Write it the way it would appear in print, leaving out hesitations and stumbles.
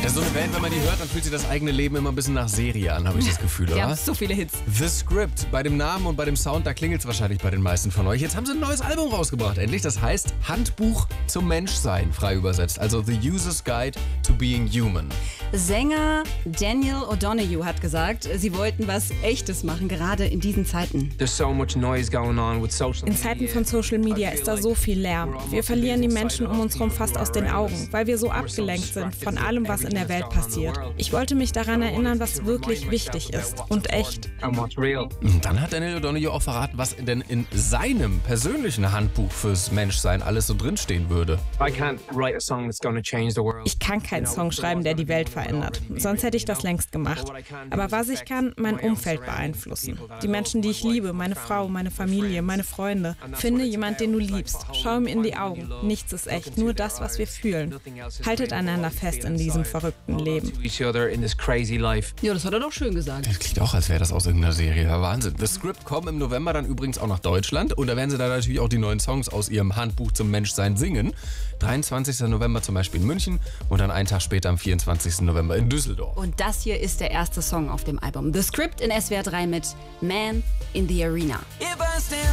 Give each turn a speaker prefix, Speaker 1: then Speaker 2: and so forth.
Speaker 1: so eine Band, wenn man die hört, dann fühlt sich das eigene Leben immer ein bisschen nach Serie an, habe ich das Gefühl, oder?
Speaker 2: Die haben so viele Hits.
Speaker 1: The Script. Bei dem Namen und bei dem Sound, da klingelt es wahrscheinlich bei den meisten von euch. Jetzt haben sie ein neues Album rausgebracht, endlich. Das heißt Handbuch zum Menschsein, frei übersetzt. Also The User's Guide to Being Human.
Speaker 2: Sänger Daniel O'Donoghue hat gesagt, sie wollten was Echtes machen, gerade in diesen Zeiten.
Speaker 3: In Zeiten von Social Media ist da so viel Lärm. Wir verlieren die Menschen um uns herum fast aus den Augen, weil wir so abgelenkt sind von allem, was in der Welt passiert. Ich wollte mich daran erinnern, was wirklich wichtig ist und echt.
Speaker 1: Und dann hat Daniel O'Donoghue auch verraten, was denn in seinem persönlichen Handbuch fürs Menschsein alles so drinstehen würde.
Speaker 3: Ich kann keinen Song schreiben, der die Welt verändert. Sonst hätte ich das längst gemacht. Aber was ich kann, mein Umfeld beeinflussen. Die Menschen, die ich liebe, meine Frau, meine Familie, meine Freunde. Finde jemand, den du liebst. Schau ihm in die Augen. Nichts ist echt, nur das, was wir fühlen. Haltet einander fest in diesem verrückten Leben.
Speaker 2: Ja, das hat er doch schön gesagt.
Speaker 1: Das klingt auch, als wäre das aus irgendeiner Serie. Ja, Wahnsinn. The Script kommen im November dann übrigens auch nach Deutschland. Und da werden sie dann natürlich auch die neuen Songs aus ihrem Handbuch zum Menschsein singen. 23. November zum Beispiel in München und dann einen Tag später am 24. November in Düsseldorf.
Speaker 2: Und das hier ist der erste Song auf dem Album. The Script in SWR 3 mit Man in the Arena.